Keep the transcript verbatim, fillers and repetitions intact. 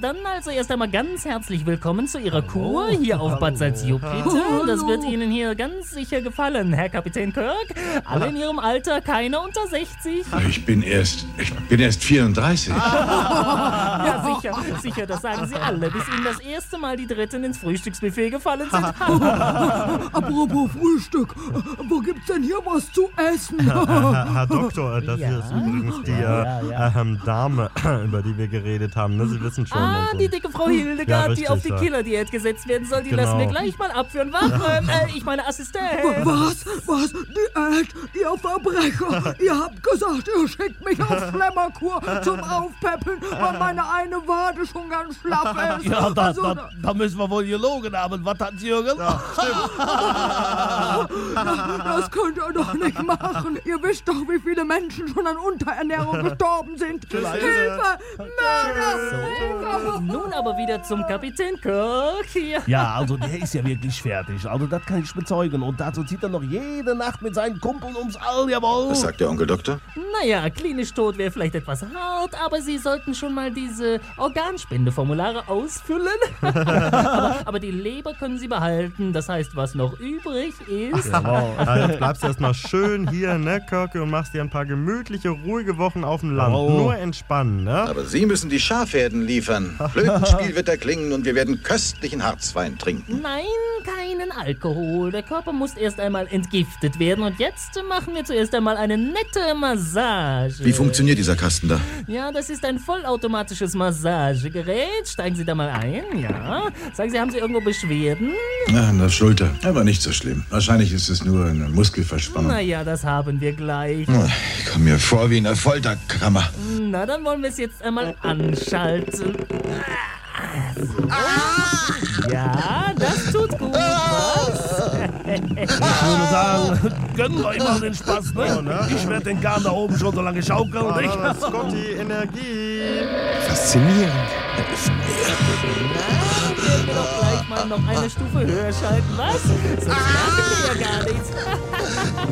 dann also erst einmal ganz herzlich willkommen zu Ihrer Kur hier auf Bad Salzjupiter. Das wird Ihnen hier ganz sicher gefallen, Herr Kapitän Kirk. Alle in Ihrem Alter, keiner unter sechzig. Ich bin erst, ich bin erst vierunddreißig. Ja, sicher, sicher, das sagen Sie alle, bis Ihnen das erste Mal die Dritten ins Frühstücksbuffet gefallen sind. Apropos Frühstück, wo gibt's denn hier was zu essen? Herr, Herr Doktor, das Ja. hier ist übrigens die Ja, äh, ja. ähm, Dame, über die wir geredet haben. Ne? Sie wissen schon. Ah, und so. die dicke Frau Ja, Hildegard, richtig, die auf die ja. Killer-Diät gesetzt werden soll, die Genau. lassen wir gleich mal abführen. Wach, ähm, äh, ich meine Assistenz. Was? Was? Diät? Ihr Verbrecher! Ihr habt gesagt, ihr schickt mich auf Schlemmerkur zum Aufpäppeln, weil meine eine Wade schon ganz schlaff ist. Ja, da, Also, da, da müssen wir wohl gelogen haben. Was hat Jürgen? das könnt ihr doch nicht machen. Ihr wisst doch, wie viele Menschen schon an Unterernährung gestorben sind. Hilfe! Mörder! Hilfe! Nun aber wieder zum Kapitän Kirk hier. Ja, also der ist ja wirklich fertig. Also das kann ich bezeugen. Und dazu zieht er noch jede Nacht mit seinen Kumpeln ums All, jawohl. Was sagt der Onkel Doktor? Naja, klinisch tot wäre vielleicht etwas hart, aber Sie sollten schon mal diese Organspendeformulare ausfüllen. aber, aber die Leber können Sie behalten. Das heißt, was noch übrig ist... Ja, jetzt bleibst du erstmal schön hier, ne, Kirke, und machst dir ein paar gemütliche, ruhige Wochen auf dem Land. Oh. Nur entspannen, ne? Aber Sie müssen die Schafherden liefern. Flötenspiel wird erklingen und wir werden köstlichen Harzwein trinken. Nein, keinen Alkohol. Der Körper muss erst einmal entgiftet werden. Und jetzt machen wir zuerst einmal eine nette Massage. Wie funktioniert dieser Kasten da? Ja, das ist ein vollautomatisches Massagegerät. Steigen Sie da mal ein, ja. Sagen Sie, haben Sie irgendwo Beschwerden? Na, an der Schulter. Aber nicht so schlimm. Wahrscheinlich ist es nur eine Muskelverspannung. Naja, das haben wir gleich. Ich komme mir vor wie in einer Folterkammer. Na, dann wollen wir es jetzt einmal anschalten. So. Ja, das tut gut, was? Ich würde sagen, gönnen wir ihm mal den Spaß, ne? Ja, ne? Ich werde den Garn da oben schon so lange schaukeln, Ah, nicht? das ist Scotty, Energie. Faszinierend. Na, werden wir doch gleich mal noch eine Stufe höher schalten, was? Sonst merken wir ja gar nichts.